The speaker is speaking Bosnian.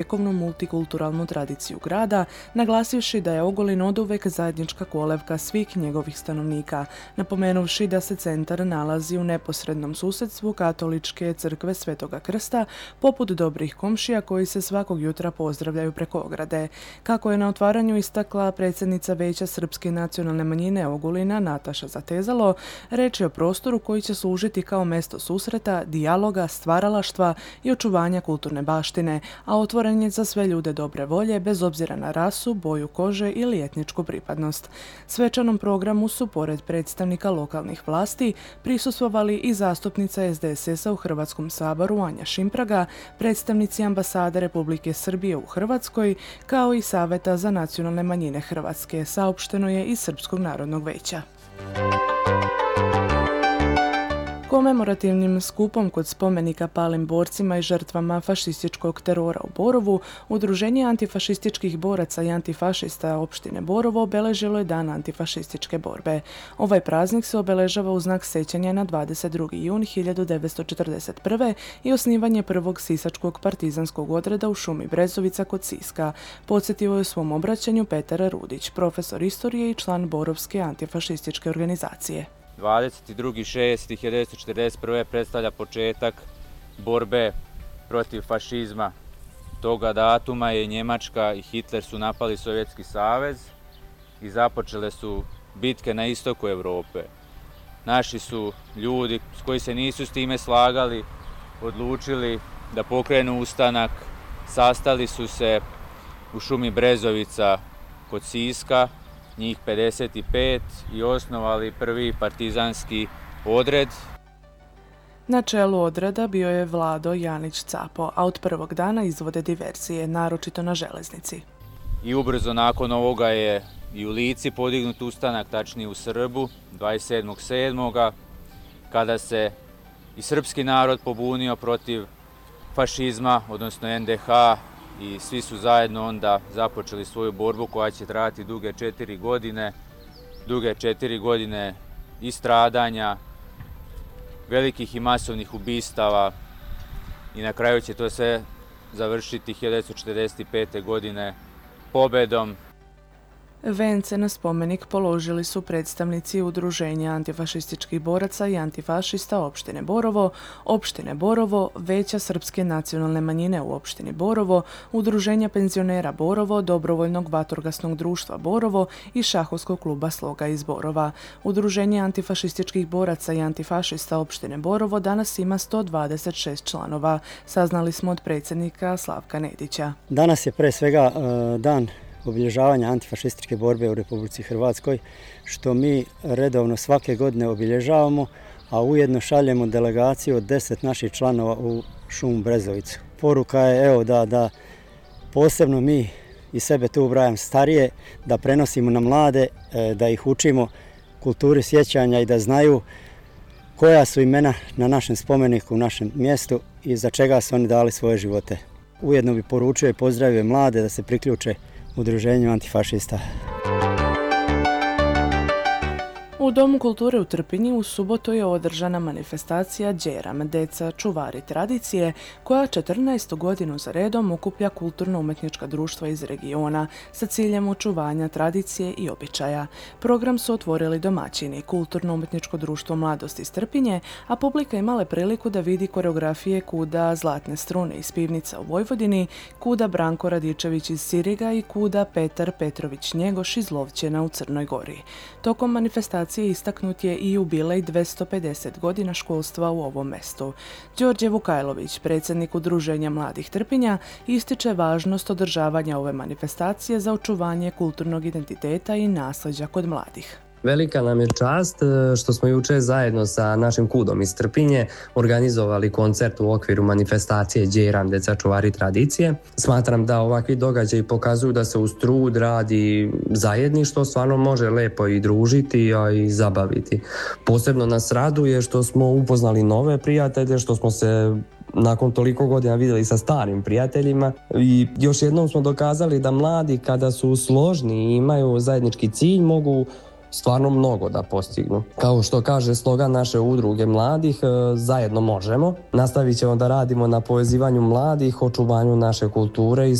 stoljetovjekovnu multikulturalnu tradiciju grada, naglasivši da je Ogulin oduvek zajednička kolevka svih njegovih stanovnika, napomenuvši da se centar nalazi u neposrednom susjedstvu Katoličke crkve Svetoga Krsta, poput dobrih komšija koji se svakog jutra pozdravljaju preko ograde. Kako je na otvaranju istakla predsjednica Veća Srpske nacionalne manjine Ogulina Nataša Zatezalo, reč je o prostoru koji će služiti kao mesto susreta, dijaloga, stvaralaštva i očuvanja kulturne baštine, a otvoren je za sve ljude dobre volje bez obzira na rasu, boju kože ili etničku pripadnost. Svečanom programu su, pored predstavnika lokalnih vlasti, prisustvovali i zastupnica SDSS-a u Hrvatskom saboru Anja Šimpraga, predstavnici ambasade Republike Srbije u Hrvatskoj, kao i Saveta za nacionalne manjine Hrvatske, saopšteno je iz Srpskog narodnog veća. Komemorativnim skupom kod spomenika palim borcima i žrtvama fašističkog terora u Borovu, Udruženje antifašističkih boraca i antifašista opštine Borovo obeležilo je Dan antifašističke borbe. Ovaj praznik se obeležava u znak sećanja na 22. jun 1941. i osnivanje prvog sisačkog partizanskog odreda u šumi Brezovica kod Siska, podsjetio je u svom obraćanju Petar Rudić, profesor istorije i član Borovske antifašističke organizacije. 22.6.1941. predstavlja početak borbe protiv fašizma. Toga datuma je Njemačka i Hitler su napali Sovjetski savez i započele su bitke na istoku Europe. Naši su ljudi koji se nisu s time slagali odlučili da pokrenu ustanak, sastali su se u šumi Brezovica kod Siska, njih 55, i osnovali prvi partizanski odred. Na čelu odreda bio je Vlado Janić-Capo, a od prvog dana izvode diverzije, naročito na železnici. I ubrzo nakon ovoga je i u Lici podignut ustanak, tačnije u Srbu, 27.7. kada se i srpski narod pobunio protiv fašizma, odnosno NDH, i svi su zajedno onda započeli svoju borbu koja će trajati duge 4 godine. Duge 4 godine i stradanja, velikih i masovnih ubistava, i na kraju će to sve završiti 1945. godine pobedom. Vence na spomenik položili su predstavnici Udruženja antifašističkih boraca i antifašista opštine Borovo, Veća Srpske nacionalne manjine u opštini Borovo, Udruženja penzionera Borovo, Dobrovoljnog vatrogasnog društva Borovo i Šahovskog kluba Sloga iz Borova. Udruženje antifašističkih boraca i antifašista opštine Borovo danas ima 126 članova, saznali smo od predsjednika Slavka Nedića. Danas je pre svega dan obilježavanja antifašističke borbe u Republici Hrvatskoj, što mi redovno svake godine obilježavamo, a ujedno šaljemo delegaciju od 10 naših članova u šumu Brezovicu. Poruka je da posebno mi i sebe tu ubrajam starije, da prenosimo na mlade, da ih učimo kulturi sjećanja i da znaju koja su imena na našem spomeniku, u našem mjestu i za čega su oni dali svoje živote. Ujedno bi poručio i pozdravio mlade da se priključe Udruženju antifašista. U Domu kulture u Trpinji u subotu je održana manifestacija Đeram, deca čuvari tradicije, koja 14. godinu za redom okuplja kulturno-umetnička društva iz regiona sa ciljem očuvanja tradicije i običaja. Program su otvorili domaćini, Kulturno-umetničko društvo Mladost iz Trpinje, a publika imala priliku da vidi koreografije kuda Zlatne strune iz Pivnica u Vojvodini, kuda Branko Radičević iz Siriga i kuda Petar Petrović Njegoš iz Lovćena u Crnoj Gori. Tokom manifestacije istaknut je i jubilej 250 godina školstva u ovom mestu. Đorđe Vukajlović, predsjednik Udruženja mladih Trpinja, ističe važnost održavanja ove manifestacije za očuvanje kulturnog identiteta i nasljeđa kod mladih. Velika nam je čast što smo juče zajedno sa našim KUD-om iz Trpinje organizovali koncert u okviru manifestacije Đeram, deca čuvari tradicije. Smatram da ovakvi događaji pokazuju da se uz trud, rad i zajedništvo stvarno može lepo i družiti, a i zabaviti. Posebno nas raduje što smo upoznali nove prijatelje, što smo se nakon toliko godina vidjeli sa starim prijateljima i još jednom smo dokazali da mladi kada su složni i imaju zajednički cilj mogu stvarno mnogo da postignu. Kao što kaže slogan naše udruge mladih, zajedno možemo. Nastavit ćemo da radimo na povezivanju mladih, očuvanju naše kulture i